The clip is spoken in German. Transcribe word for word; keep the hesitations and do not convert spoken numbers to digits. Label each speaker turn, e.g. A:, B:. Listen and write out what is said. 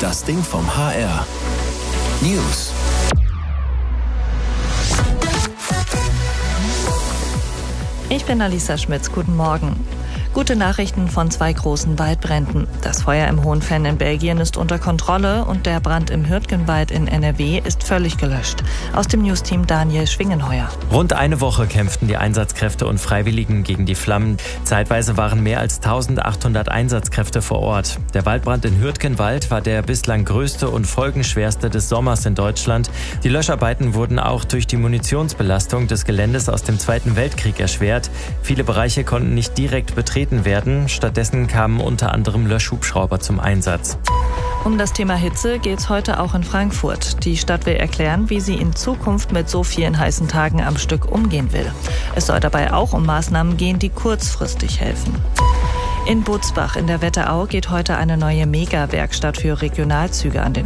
A: Das Ding vom H R. News.
B: Ich bin Alisa Schmitz, guten Morgen. Gute Nachrichten von zwei großen Waldbränden. Das Feuer im Hohenfenn in Belgien ist unter Kontrolle und der Brand im Hürtgenwald in N R W ist völlig gelöscht. Aus dem Newsteam Daniel Schwingenheuer.
C: Rund eine Woche kämpften die Einsatzkräfte und Freiwilligen gegen die Flammen. Zeitweise waren mehr als eintausendachthundert Einsatzkräfte vor Ort. Der Waldbrand in Hürtgenwald war der bislang größte und folgenschwerste des Sommers in Deutschland. Die Löscharbeiten wurden auch durch die Munitionsbelastung des Geländes aus dem Zweiten Weltkrieg erschwert. Viele Bereiche konnten nicht direkt betreten werden. Stattdessen kamen unter anderem Löschhubschrauber zum Einsatz.
B: Um das Thema Hitze geht es heute auch in Frankfurt. Die Stadt will erklären, wie sie in Zukunft mit so vielen heißen Tagen am Stück umgehen will. Es soll dabei auch um Maßnahmen gehen, die kurzfristig helfen. In Butzbach in der Wetterau geht heute eine neue Mega-Werkstatt für Regionalzüge an den